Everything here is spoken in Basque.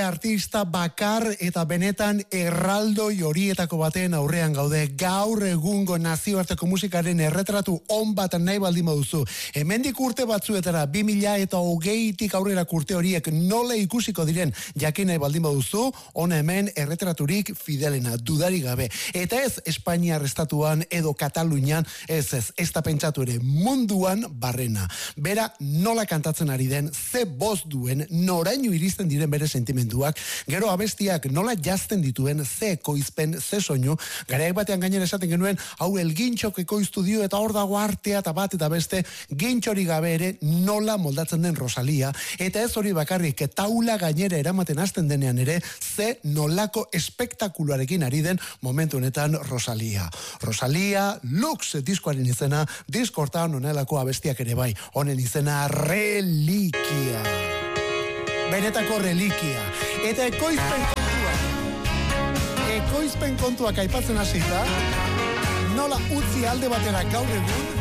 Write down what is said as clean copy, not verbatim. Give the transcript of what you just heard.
artista bakar eta benetan erraldoi horietako baten aurrean gaude. Gaur egungo nazioarteko musikaren erretratu on bat nahi baldin baduzu. Hemendik urte batzuetara 2020tik aurrera urte horiek nola ikusiko diren jakin nahi baldin baduzu, hona hemen erretraturik fidelena, dudari gabe. Eta ez Espainiar estatuan edo Katalunian, ez da pentsatu ere munduan barrena. Bera nola kantatzen ari den, ze boz duen, noraino iristen diren bere sentimenduak, gero abestiak nola jazten dituen, ze ekoizpen, ze soinu, garaiak batean gainera esaten genuen, hau elgintxok ekoiztu dio eta hor dago artea eta bat eta beste, gintxori gabe ere nola moldatzen den Rosalia, eta ez hori bakarrik, taula gainera eramaten hasten denean ere, ze nolako espektakuluarekin ari den momentu honetan Rosalia. Rosalia Lux diskoaren izena, diskortan honelako abestiak ere bai, honen izena Reliquia. Benetako reliquia. Eta ekoizpen kontuak aipatzen hasita, nola utzi alde batera gaur egun,